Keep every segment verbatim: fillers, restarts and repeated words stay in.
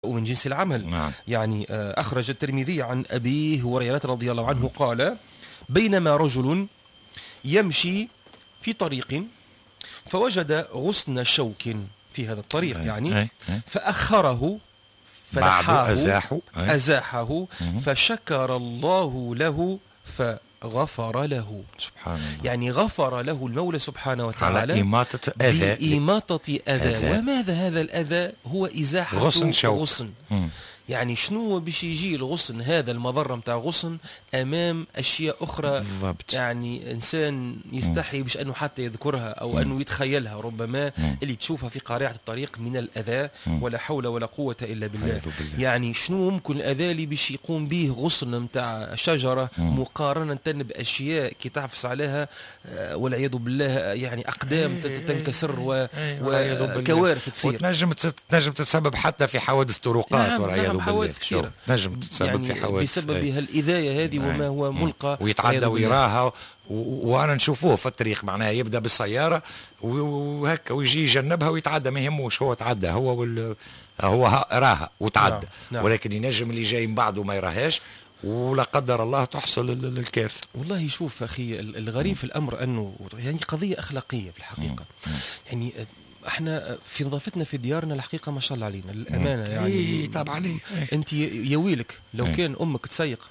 ومن جنس العمل. نعم. يعني أخرج الترمذي عن أبي هريرة رضي الله عنه قال: بينما رجل يمشي في طريق فوجد غصن شوك في هذا الطريق، أي يعني أي أي. فأخره فنحاه أزاحه أزاحه فشكر الله له فغفر له. سبحان الله. يعني غفر له المولى سبحانه وتعالى على إماطة أذى بإماطة أذى. أذى. وماذا هذا الأذى؟ هو إزاحة غصن شوك. غصن. مم. يعني شنو باش يجي الغصن هذا، المضرة متاع غصن أمام أشياء أخرى بالضبط. يعني إنسان يستحي باش أنه حتى يذكرها أو مم. أنه يتخيلها، ربما مم. اللي تشوفها في قارعة الطريق من الأذى. مم. ولا حول ولا قوة إلا بالله. أعوذ بالله. يعني شنو ممكن الأذى اللي باش يقوم به غصن متاع شجرة مم. مقارنة بأشياء كي تعفس عليها آه، والعياذ بالله يعني أقدام أي- أي- تنكسر و... أي- والعياذ بالله. وكوارث تصير. وتنجم تنجم تتسبب حتى في حوادث طرقات. نعم، والعياذ نعم، بالله. حوادث كثيرة. تنجم تتسبب يعني في حوادث بسبب أي. هالإذاية هذه وما هو ملقى ويتعدى والعياذ بالله. ويراها و- وانا نشوفوه في الطريق، معناها يبدا بالسياره و- وهكا ويجي يجنبها ويتعدى، ما يهموش، هو تعدى هو وال... هو ها- راها وتعدى. نعم، نعم. ولكن ينجم اللي جاي من بعده ما يراهاش، ولا قدر الله تحصل ال- ال- الكارثه. والله شوف أخي، الغريب في الأمر أنه يعني قضية أخلاقية في الحقيقة. يعني احنا في نظافتنا في ديارنا الحقيقة ما شاء الله علينا للأمانة. يعني اي طبعا عليه. أنت يا ويلك لو إيه. كان أمك تسيق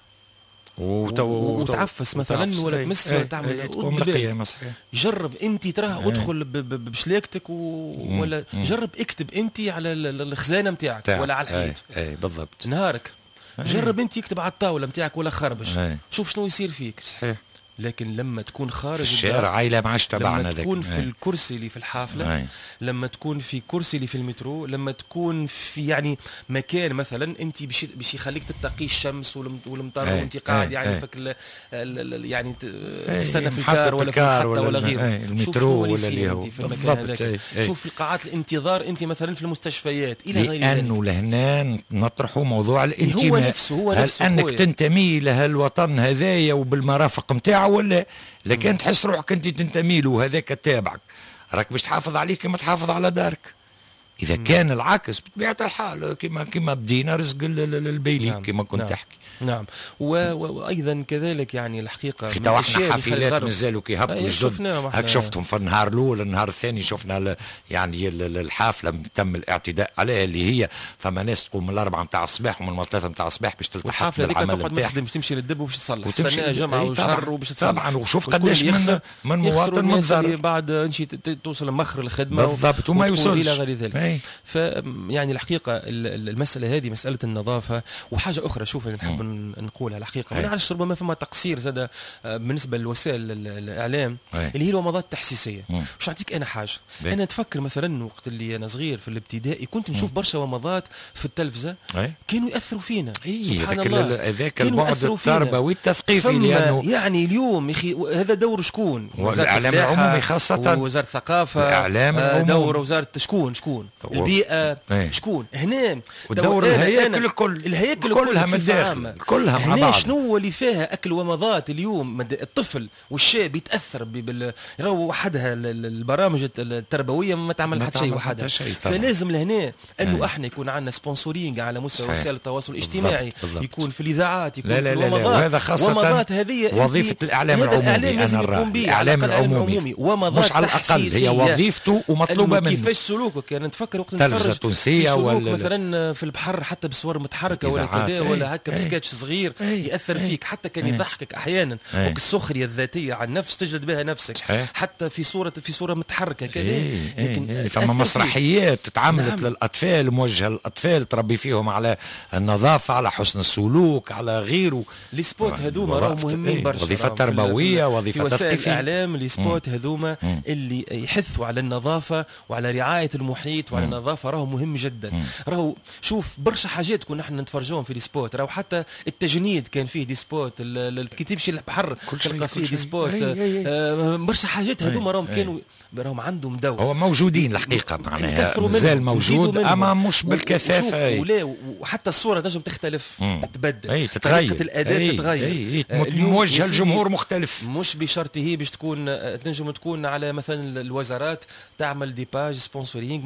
وت... وتعفس مثلا ولا تمس ولا تعمل تقوم لقية صحيح. جرب انت تراه ايه. ادخل ب- ب- بشلاكتك و... ولا مم. جرب اكتب انت على ال- الخزانه نتاعك ولا على الحيط. اي اي بالضبط. نهارك ايه. جرب انت يكتب على الطاوله نتاعك ولا خربش. ايه. شوف شنو يصير فيك. صحيح. لكن لما تكون خارج في الشارع عائله ما عادش تبعنا لما ذاك. تكون في ايه. الكرسي اللي في الحافله ايه. لما تكون في كرسي اللي في المترو، لما تكون في يعني مكان مثلا انت باش باش يخليك تتقي الشمس والم- والمطر ايه. وانت قاعد ايه. يعني ايه. فك ال- ال- ال- يعني ت- ايه. تستنى في محطة الكار ولا في الكار المحطه ولا ولا الم- غيره. ايه. شوف المترو شنو ولا يصير اللي هو. انت في المكان بالضبط. هذاك. ايه. ايه. شوف في قاعات الانتظار انت مثلا في المستشفيات الى غير ذلك. لانه لهنا نطرحوا موضوع الانتماء. هو نفسه هو هل نفسه انك خويا. تنتمي لهالوطن هذايا وبالمرافق نتاعو، ولا لكن تحس روحك انت تنتمي له وهذاك تابعك، راك باش تحافظ عليه كما تحافظ على دارك. اذا مم. كان العكس بطبيعه الحال كما كما بدينا رزق ال- ال- البيلي. نعم. كما كنت نعم. تحكي. نعم. و- و- وايضا كذلك يعني الحقيقه من تو الأشياء احنا اللي خلي حفلات الغرب- مازالوا كي هبطوا أي جدد، شفناهم احنا. هاك شفتهم في النهار الاول. النهار الثاني شفنا ال- يعني ال- ال- الحافله تم الاعتداء عليها، اللي هي فما ناس تقوم من الاربعه نتاع الصباح ومن الثلاثه نتاع الصباح باش تلتحق والحافله هذيك بالعمل تقعد ما نتاعها. تخدمش، تمشي للدب وباش تصلح، وتمشي سنة جمعه أي وشهر طبعاً. وباش تصلح. طبعا وشوف وشكون قداش اللي يخسر؟ من من يخسروا مواطن الناس اللي منظر بعد انشي ت- ت- توصل لمخر الخدمه بالضبط وما وتقول يوصلش الى غير ذلك. أي. ف يعني الحقيقه ال- ال- المساله هذه مساله النظافه. وحاجه اخرى شوف أنا نحب ن- نقولها الحقيقه، ما أي. نعرفش ربما فما تقصير زاد آه، بالنسبه لوسائل ال- الاعلام أي. اللي هي الومضات التحسيسيه. مم. مش نعطيك انا حاجه، بي. انا نتفكر مثلا وقت اللي انا صغير في الابتدائي كنت نشوف مم. برشا ومضات في التلفزه أي. كانوا ياثروا فينا. اي سبحان هذاك الله. ال- هذاك كانوا البعد يأثروا فينا. التربوي التثقيفي، فما لانه يعني اليوم يا اخي هذا دور شكون؟ والإعلام الفلاحة العمومي خاصة. ووزاره الثقافه. الإعلام آه، العمومي. دور وزاره شكون شكون هو- البيئه. ايه. شكون هنا والدور دور- أنا- الهياكل أنا- الكل الهياكل كلها بصفة من الداخل عامة. كلها مع هنا بعض. شنو اللي فيها اكل ومضات اليوم مد- الطفل والشاب يتاثر ب- بال راهو وحدها ال- ال- البرامج الت- التربويه ما تعمل ما حتى شيء تعمل وحدها. حتى شيء طبعاً. فلازم لهنا انه ايه. احنا يكون عندنا سبونسورينج على مستوى صحيح. وسائل التواصل بالضبط. الاجتماعي. بالضبط. يكون في الاذاعات، يكون لا لا في لا لا الومضات. وهذا خاصة ومضات هذه أنت- وظيفة الإعلام هذا العمومي. الإعلام لازم أنا يقوم الرأي به. الإعلام على الأقل العمومي ومضات مش على الأقل هي تحسيسية. وظيفته ومطلوبة أنه منه. كيفاش سلوكك. يعني نتفكر وقت تلفزة نتفرج تونسية في سلوك ولا- مثلا في البحر حتى بصور متحركة ولا إذاعات. كذا ولا هكا أي. بسكتش صغير أي. يأثر أي. فيك، حتى كان أي. يضحكك أحيانا. أي. السخرية الذاتية عن النفس تجلد بها نفسك. صحيح. حتى في صورة في صورة متحركة كذا. إيه لكن إيه إيه. تأثر فما فيك. مسرحيات تعاملت نعم. للأطفال، موجهة للأطفال تربي فيهم على النظافة، على حسن السلوك، على غيره. لي سبوت هذوما راهو وظيفة- مهمين إيه. برشا. وظيفة راهو في ال- تربوية، في وظيفة وسائل تثقيفية. الاعلام لي سبوت هذوما مم. اللي يحثوا على النظافه وعلى رعايه المحيط وعلى مم. النظافه راهو مهم جدا. مم. راهو شوف برشا حاجات كنا احنا نتفرجوهم في لي سبوت. راهو حتى التجنيد كان فيه دي سبوت، ال- ال- كي تمشي للبحر كل شيء- تلقى كل فيه دي شيء. سبوت. أي- أي- أي. آه، برشا حاجات هذوما أي- راهم أي. كانوا راهم عندهم دور. هو موجودين الحقيقة معناها نكثروا مازال منهم، موجود نزيدوا منهم. أما مش و- بالكثافة. وشوف، أي. ولا وحتى الصورة تنجم تختلف، مم. تتبدل، أي تتغير. طريقة الأداء أي. تتغير. أي. أي. آه، اليوم موجه يا سيدي الجمهور مختلف. مش بشرطه باش تكون تنجم تكون على مثلا الوزارات تعمل دي باج سبونسورينغ مثلا توصل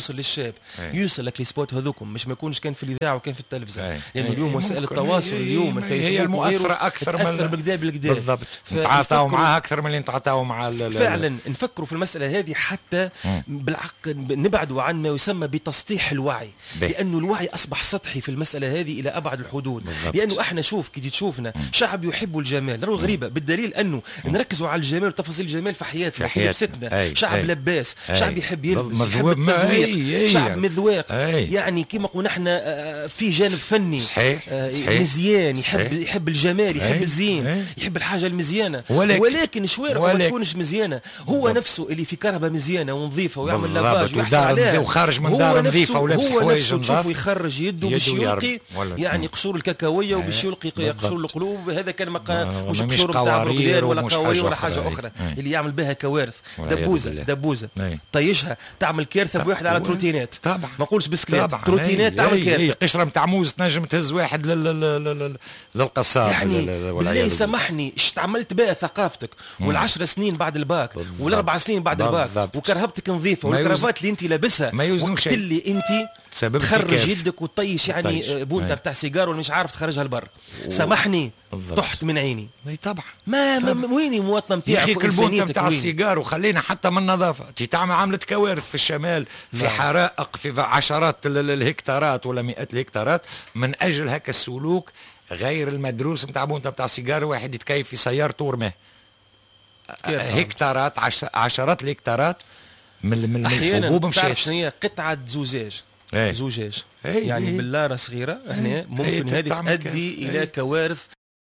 يوصل للشاب أي. يوصل لك السبوت هذوكم، مش ما يكونش كان في الاذاعه وكان في التلفزيون، لانه أي. اليوم وسائل التواصل اليوم الفيسبوك هي المؤثره اكثر من بالكدا بالكدا بالضبط، نتعاطاو معها اكثر من اللي نتعاطاو مع فعلا. نفكروا في المساله هذه حتى بالعقل نبعدوا عن ما يسمى بتسطيح الوعي، بي. لانه الوعي اصبح سطحي في المساله هذه الى ابعد الحدود. بالضبط. لانه احنا شوف كي تشوفنا شعب يحب الجمال، راه غريبه بالدليل انه نركزوا على الجمال وتفاصيل الجمال في حياتنا في لبستنا، شعب أي. لباس أي. شعب يحب يلبس، يحب التزويق، شعب مذواق، يعني كما قلنا احنا في جانب فني صحيح. صحيح. مزيان، يحب صحيح. يحب الجمال، يحب أي. الزين أي. يحب الحاجه المزيانه، ولكن, ولكن شوارع ما تكونش مزيانه، هو بالضبط. نفسه اللي في كهرباء مزيانه ونظيفه ويعمل لافاج ويحصل عليها وخارج من دار نظيفه ولابس حوايج نظاف ويخرج يده باش يلقي يعني قشور الكاكاويه وباش يلقي قشور القلوب. هذا كان مش قشور تاع بغداد ولا قوارير ولا حاجه اخرى اللي يعمل بها كوارث. دبوزه دبوزه طيشها تعمل كارثه بواحد على تروتينات، ما نقولش بسكليت، تروتينات تعمل كارثه. قشره نتاع موز تنجم تهز واحد للقصاب. يعني بالله سامحني استعملت بها ثقافتك والعشر سنين بعد الباك والاربع سنين بعد الباك وكرهبتك نظيفه والكرافات اللي انت لابسها ما يوزنوش وقت اللي انت تخرج يدك وتطيش يعني بونتا بتاع سيجار ولا مش عارف تخرجها لبر. سامحني طحت من عيني. اي طبعا ما, ما ويني مواطنه نتاعك يا اخي البونتا نتاع السيجار وخلينا حتى من النظافه. تي تعمل عملت كوارث في الشمال في حرائق في عشرات الهكتارات ولا مئات الهكتارات من اجل هكا السلوك غير المدروس نتاع بونتا نتاع السيجار. واحد يتكيف في سيارته ورماه هكتارات عشرات الهكتارات من من الحبوب مشات. شنو قطعه زجاج ايه. زجاج ايه. يعني ايه. باللاره صغيره هنا ممكن هذه تؤدي الى ايه. كوارث.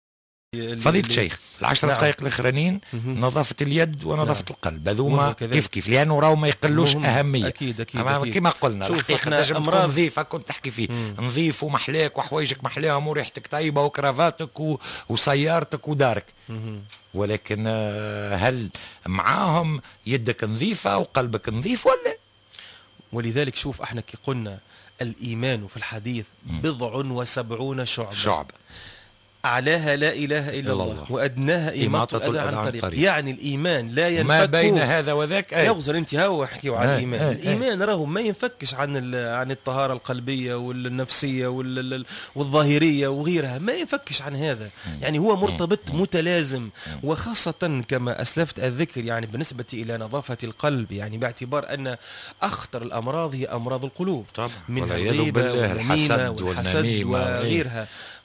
فضيلة الشيخ العشر نعم. دقائق الاخرانيين نظافه اليد ونظافه نعم. القلب هذوما كيف كيف لانه راهو ما يقلوش اهميه. اكيد اكيد, أكيد. كما قلنا الحقيقه تنجم تكون نظيف كنت تحكي فيه مم. نظيف ومحلاك وحوايجك محلاهم وريحتك طيبه وكرافاتك و... وسيارتك ودارك مم. ولكن هل معاهم يدك نظيفه وقلبك نظيف ولا؟ ولذلك شوف احنا كي قلنا الايمان في الحديث بضع وسبعون شعبه شعب أعلاها لا إله إلا الله, الله. وأدناها إماطة الأذى عن طريق. طريق يعني الإيمان لا ينفك ما بين هذا وذاك. يغزر أنت هو احكيوا عن الإيمان. أي. الإيمان راهو ما ينفكش عن عن الطهارة القلبية والنفسية والظاهرية وغيرها، ما ينفكش عن هذا. يعني هو مرتبط متلازم، وخاصة كما أسلفت الذكر يعني بالنسبة إلى نظافة القلب، يعني باعتبار أن أخطر الأمراض هي أمراض القلوب منها الغيبة والحسد والنميمة وغيرها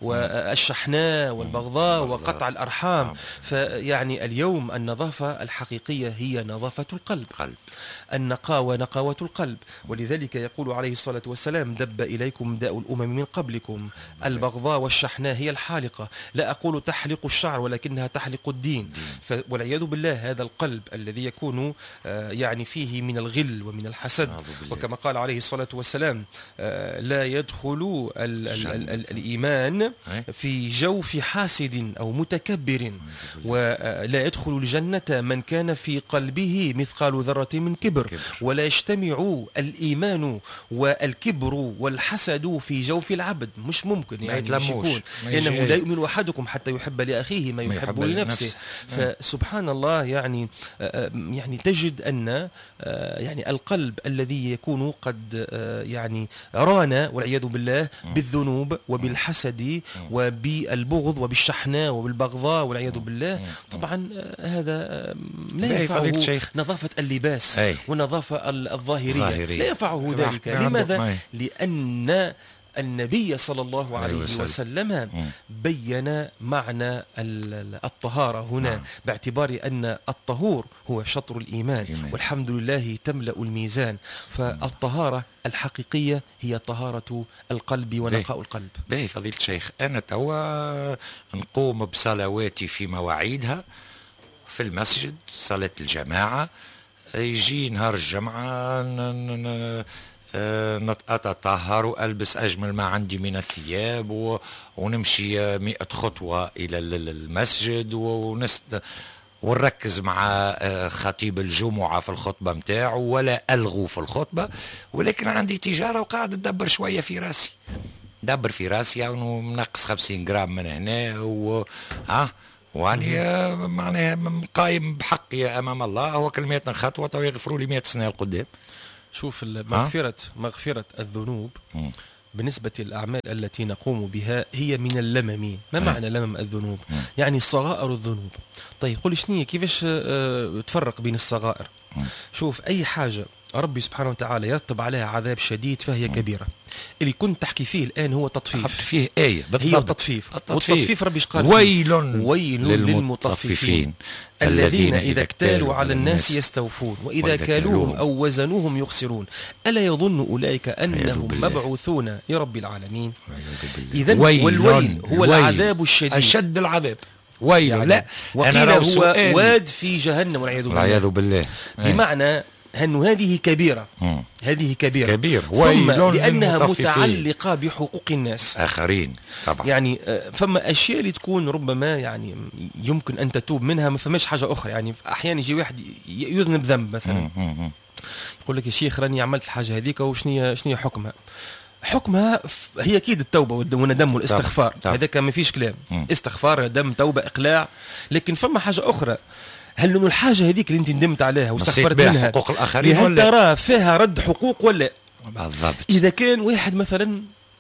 والشحناء والبغضاء وقطع الأرحام. فيعني اليوم النظافة الحقيقية هي نظافة القلب، النقاوة نقاوة القلب. ولذلك يقول عليه الصلاة والسلام دب إليكم داء الأمم من قبلكم البغضاء والشحناء هي الحالقة، لا أقول تحلق الشعر ولكنها تحلق الدين. والعياذ بالله هذا القلب الذي يكون يعني فيه من الغل ومن الحسد، وكما قال عليه الصلاة والسلام لا يدخل ال ال ال ال الإيمان في جوف حاسد أو متكبر، ولا يدخل الجنة من كان في قلبه مثقال ذرة من كبر، ولا يجتمع الإيمان والكبر والحسد في جوف العبد. مش ممكن يعني مش يكون، لأنه لا يؤمن أحدكم حتى يحب لأخيه ما يحب, يحب لنفسه. فسبحان الله يعني يعني تجد أن يعني القلب الذي يكون قد يعني رانا والعياذ بالله بالذنوب وبالحسد وبالبغض وبالشحناء وبالبغضاء والعياذ بالله، طبعا هذا لا ينفعه نظافة اللباس أي. والنظافة الظاهرية لا ينفعه ذلك. لماذا؟ لأن النبي صلى الله عليه وسلم بين معنى الطهارة هنا باعتبار أن الطهور هو شطر الإيمان والحمد لله تملأ الميزان. فالطهارة الحقيقية هي طهارة القلب ونقاء القلب. باهي فضيلة الشيخ، أنا توا نقوم بصلواتي في مواعيدها في المسجد صلاة الجماعة، يجي نهار الجمعة أتطهر وألبس أجمل ما عندي من الثياب ونمشي مئة خطوة إلى المسجد ونست ونركز مع خطيب الجمعة في الخطبة متاعه ولا ألغو في الخطبة، ولكن عندي تجارة وقاعد أدبر شوية في راسي دبر في راسي يعني منقص خمسين جرام من هنا و ها واني معناها قايم بحقي أمام الله، هو كل مئة خطوة ويغفروا لي مئة سنة القدام. شوف مغفرة مغفرة الذنوب م. بالنسبة للأعمال التي نقوم بها هي من اللمم. ما م. معنى لمم الذنوب؟ م. يعني الصغائر الذنوب. طيب قل شنية كيفاش اه تفرق بين الصغائر؟ م. شوف أي حاجة ربي سبحانه وتعالى يرتب عليها عذاب شديد فهي كبيرة. اللي كنت تحكي فيه الآن هو تطفيف. حط فيه آية بالضبط. هي تطفيف. والتطفيف ربي قال ويل ويل للمطففين الذين إذا اكتالوا على الناس يستوفون وإذا كالوهم أو وزنوهم يخسرون ألا يظن أولئك أنهم مبعوثون لرب العالمين. إذن والويل هو العذاب الشديد أشد العذاب. ويل يعني لا وقيل هو واد في جهنم والعياذ بالله. والعياذ بالله. بمعنى أن هذه كبيرة. مم. هذه كبيرة كبير. ثم لأنها متعلقة بحقوق الناس آخرين طبعا. يعني فما أشياء اللي تكون ربما يعني يمكن أن تتوب منها، ما فماش حاجة أخرى. يعني أحيانا يجي واحد يذنب ذنب مثلا مم. يقول لك يا شيخ راني عملت الحاجة هذيك وشنية شنية حكمها؟ حكمها هي أكيد التوبة والندم والاستغفار. هذاك ما فيش كلام مم. استغفار ندم توبة إقلاع. لكن فما حاجة أخرى، هل انه الحاجه هذيك اللي انت ندمت عليها واستغفرت منها حقوق الاخرين هل ترى فيها رد حقوق ولا؟ بالضبط. اذا كان واحد مثلا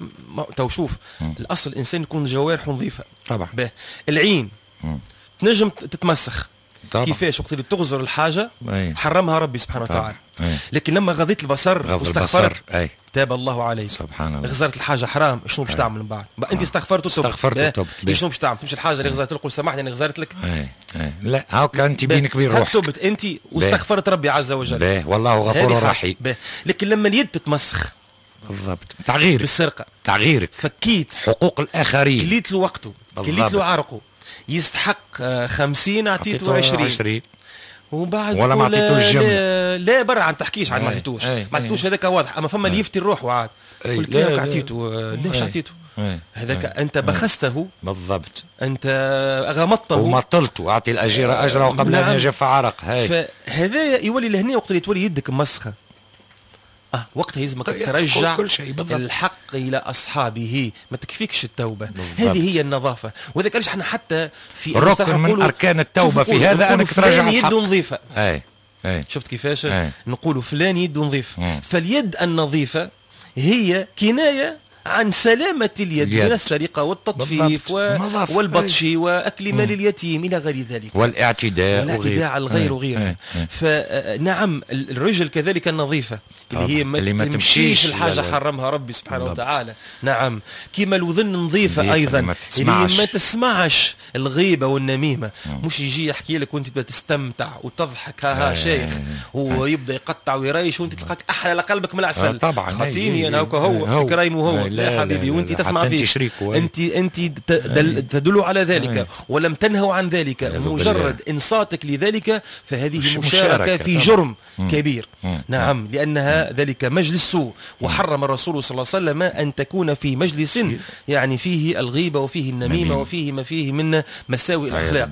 تو شوف م. الاصل الانسان يكون جوارح نظيفه طبعا. به العين م. تنجم تتمسخ طبعا. كيفاش وقت اللي تغزر الحاجه أي. حرمها ربي سبحانه وتعالى. لكن لما غضيت البصر واستغفرت أي. تاب الله عليك. سبحان الله. غزرت الحاجه حرام شنو باش تعمل من بعد؟ انت استغفرت وتبت استغفرت وتبت شنو باش تعمل؟ مش الحاجه اللي غزرت تقول سامحني انا غزرت لك أي. أي. لا هاك انت بينك وبين روحك تبت انت واستغفرت ربي عز وجل. بيه. والله غفور رحيم. لكن لما اليد تتمسخ بالضبط تغيير بالسرقه تغييرك فكيت حقوق الاخرين كليت له وقته كليت له عرقه يستحق خمسين اعطيته عشرين وبعد ولا ما عطيتوش الجمله لا, لا برا عم تحكيش عاد ما عطيتوش ما عطيتوش هذاك واضح. اما فما اللي يفتي الروح وعاد قلت له عطيته ليش عطيته هذاك انت بخسته بالضبط انت غمضته ومطلته اعطي الاجير اجره قبل ان يجف عرق. فهذا يولي لهنا وقت اللي تولي يدك مسخه اه وقتها يلزمك ترجع كل شيء الحق الى اصحابه. ما تكفيكش التوبه بالضبط. هذه هي النظافه. وذلك علاش احنا حتى في ركن من اركان التوبه في هذا انك ترجع الحق. يد نظيفه اي اي شفت كيفاش نقولوا فلان يد نظيف. فاليد النظيفه هي كنايه عن سلامة اليد, اليد من السرقة والتطفيف و... والبطش أي. وأكل مال اليتيم إلى غير ذلك والاعتداء والاعتداء على الغير وغيره. فنعم الرجل كذلك النظيفة اللي هي ما, اللي ما تمشيش الحاجة حرمها ربي سبحانه بالضبط. وتعالى. نعم كما الوذن نظيفة أيضا ما اللي ما تسمعش الغيبة والنميمة. مم. مش يجي يحكي لك وانت تستمتع وتضحك ها ها شيخ ويبدأ يقطع ويريش وانت تلقاك أحلى لقلبك من العسل. طبعا خاطيني أنا هو كرايم وهو لا حبيبي وانت تسمع فيه انت انت تدل على ذلك ولم تنهوا عن ذلك. مجرد انصاتك لذلك فهذه مشاركة في جرم كبير. نعم لأنها ذلك مجلس سوء وحرم الرسول صلى الله عليه وسلم أن تكون في مجلس يعني فيه الغيبة وفيه النميمة وفيه ما فيه من مساوئ الأخلاق.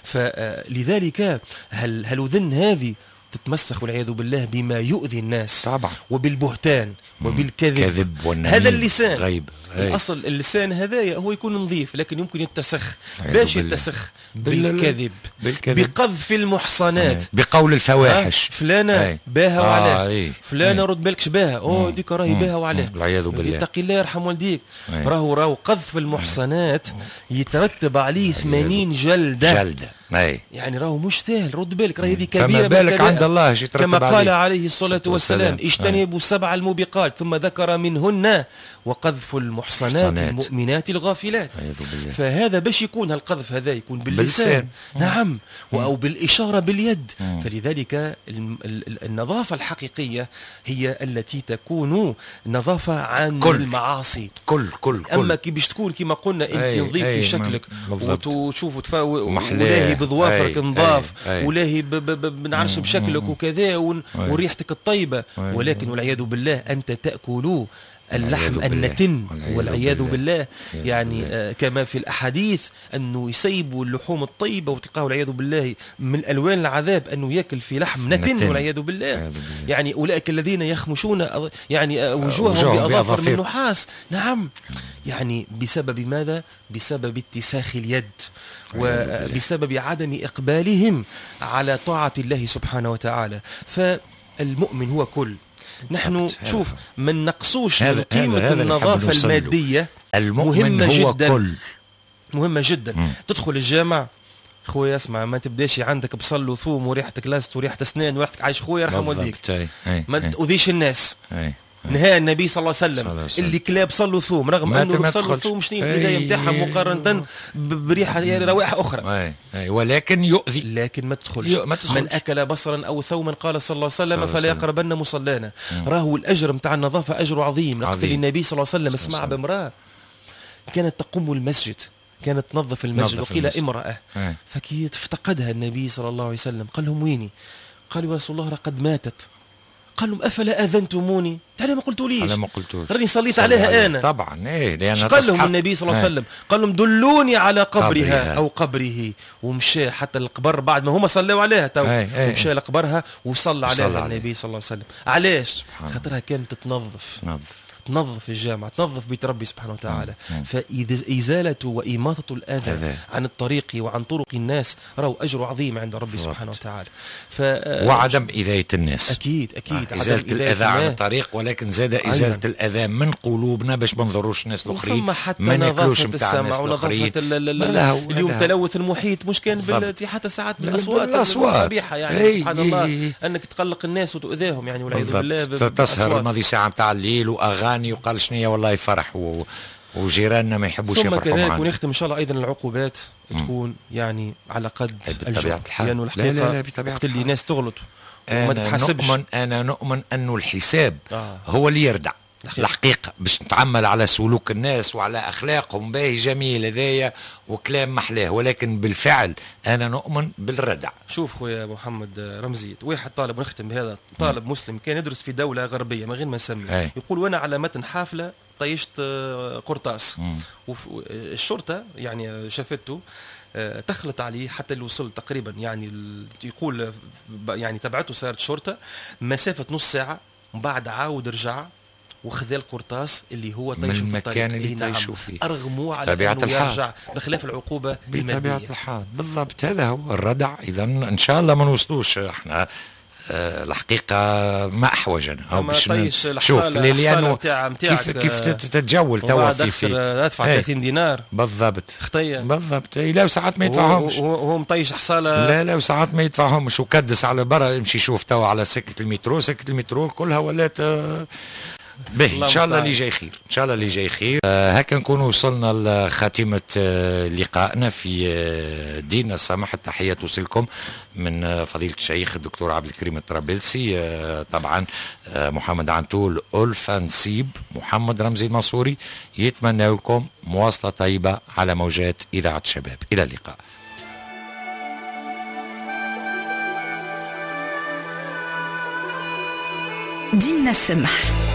فلذلك هل هل ذن هذه تتمسخ والعياذ بالله بما يؤذي الناس طبعا وبالبهتان وبالكذب. هذا اللسان غيب. الأصل اللسان هذايا هو يكون نظيف لكن يمكن يتسخ. باش يتسخ بالكذب بقذف المحصنات بقول الفواحش. فلانة باها آه وعلاه آه فلانة رد بالكش باها اوه ديك راهي باها وعلاه والعياذ بالله. اتقي الله يرحم والديك. راهو راهو قذف المحصنات يترتب عليه ثمانين جلدة جلدة أي. يعني راهو مش سهل رد بالك راهي هذه كبيرة. فما بالك عند الله كما قال عليه الصلاة والسلام اجتنبوا سبع الموبقات ثم ذكر منهن وقذف المحصنات المؤمنات الغافلات. فهذا باش يكون هالقذف هذا يكون باللسان نعم أو بالإشارة باليد. مم. فلذلك النظافة الحقيقية هي التي تكون نظافة عن كل المعاصي كل كل كل. أما كي باش تكون كما قلنا أنت نظيف في شكلك وتشوف ولاهي بظوافرك نظاف ولاهي بنعرفش بشكلك وكذا وريحتك الطيبة ولكن والعياذ بالله أنت تأكل اللحم النتن والعياذ بالله. يعني آه كما في الأحاديث أنه يسيبوا اللحوم الطيبة وتلقاه والعياذ بالله من ألوان العذاب أنه يأكل في لحم نتن والعياذ بالله. يعني أولئك الذين يخمشون يعني آه وجوههم بأظافر من نحاس. نعم يعني بسبب ماذا؟ بسبب اتساخ اليد وبسبب عدم إقبالهم على طاعة الله سبحانه وتعالى. فالمؤمن هو كل نحن شوف ما نقصوش هذا- من قيمة هذا- هذا اللي النظافة نحب نوصل له. المادية. المؤمن مهمة هو جدا كل. مهمة جدا. مم. تدخل الجامع خويا اسمع، ما تبداش عندك بصل وثوم وريحتك لاست وريحة اسنان وريحتك عايش خويا يرحم والديك. بالضبط. أي. أي. ما أي. تؤذيش الناس. أي. نهى النبي صلى الله عليه صلى الله عليه وسلم وسلم. اللي كلاب بصل وثوم رغم ما انه ما بصل تدخلش. وثوم شنو أي. البدايه نتاعها مقارنه ب- بريحه يعني روائح اخرى. أي. أي. ولكن يؤذي. لكن ما تدخلش. يو- ما تدخلش. من اكل بصلا او ثوما قال صلى الله عليه صلى وسلم الله عليه فلا وسلم. يقربن مصلانا. راهو الاجر نتاع النظافه اجر عظيم. لقد عظيم. النبي صلى الله عليه وسلم صلى الله اسمع عليه وسلم. بامراه كانت تقوم المسجد، كانت تنظف المسجد، تنظف وقيل المسجد. امراه. أي. فكي افتقدها النبي صلى الله عليه وسلم قال لهم ويني؟ قالوا يا رسول الله لقد ماتت. قال لهم افلا اذنتموني؟ تعالى ما قلتوليش. أنا ما قلتوش. راني صليت صلى عليها عليه. انا. طبعا. إيه لأنها قال لهم تستحق. النبي صلى الله عليه أي. وسلم؟ قال لهم دلوني على قبرها, قبرها. او قبره، ومشى حتى القبر بعد ما هما صلوا عليها تو، أي. أي. ومشى لقبرها وصلى وصلى عليها عليه. النبي صلى الله عليه وسلم. علاش؟ سبحان خاطرها كانت تنظف نظف. تنظف الجامعة، تنظف بيت ربي سبحانه وتعالى. مم. فإزالة وإماطة الأذى أذى. عن الطريق وعن طرق الناس راهو أجر عظيم عند ربي بالضبط. سبحانه وتعالى. ف وعدم إذاية الناس. أكيد أكيد آه. إزالة عدم الأذى عن الناس. الطريق، ولكن زاد إزالة الأذى من قلوبنا باش ما نضروش الناس الآخرين. وثم حتى ما ناكلوش نظافة متاع السمع الناس ونظافة الآخرين. ال- ال- ال- لا هو- اليوم لا هو. تلوث المحيط مش كان بالضبط. بال- حتى ساعات لا، بالأصوات بالأصوات. القبيحة يعني. إيه، سبحان إيه، الله إيه. أنك تقلق الناس وتؤذيهم يعني والعياذ بالله. ب- بالضبط. تسهر بالأصوات. الماضي ساعة متاع الليل وأغاني وقال شنية والله فرح و... وجيراننا ما يحبوش ثم يفرحوا كذلك معنا. ونختم ان شاء الله ايضا العقوبات تكون يعني على قد أي بطبيعة الجرم، الحال. لانه لا، الحقيقه لا، لا، بطبيعة وقت اللي الحال. ناس تغلط وما أنا تتحسبش. نؤمن أنا نؤمن أنه الحساب آه. هو اللي يردع الحقيقة. الحقيقة باش نتعمل على سلوك الناس وعلى أخلاقهم باهي جميل هذايا وكلام محلاه، ولكن بالفعل أنا نؤمن بالردع. شوف خويا محمد رمزي، واحد طالب ونختم بهذا، طالب مسلم كان يدرس في دولة غربية من غير ما نسمي، أي. يقول وانا على متن حافلة طيشت آه، قرطاس، مم. والشرطة يعني شافته آه، دخلت عليه حتى اللي وصل تقريبا يعني ال- يقول آه، ب- يعني تبعته سيارة شرطة مسافة نص ساعة، ومن بعد عاود رجع وخذ القرطاس اللي هو من طيشه في المكان الطريق. اللي إيه نعم. طيشوا فيه. أرغموه على طبيعة أنه الحال. يرجع بخلاف العقوبة بطبيعة المادية. الحال بالضبط. هذا هو الردع. إذا إن شاء الله ما نوصلوش احنا آه، الحقيقة ما أحوجنا أو أما باش طيش ن- الحصالة- شوف لي- الحصالة لأنه متاع- متاعك، كيف كيف آه، تت- تتجول توا وبعد في أكثر في أدفع إيه. ثلاثين دينار بالضبط خطية. بالضبط. إيه، لا وساعات ما هو, يدفعهمش. هو, هو مطيش حصالة. لا لا وساعات ما يدفعهمش وكدس على برا. يمشي يشوف توا على سكة المترو، سكة المترو كلها ولات آه، به. الله ان شاء الله المستعان. اللي جاي خير، ان شاء الله اللي جاي خير. آه هكا نكون وصلنا لخاتمه آه لقائنا في آه دين السماح. التحيه توصلكم من آه فضيله الشيخ الدكتور عبد الكريم الطرابلسي، آه طبعا آه محمد عنتول ألفا نسيب محمد رمزي المنصوري، يتمنى لكم مواصله طيبه على موجات اذاعه الشباب. الى اللقاء. ديننا السمح.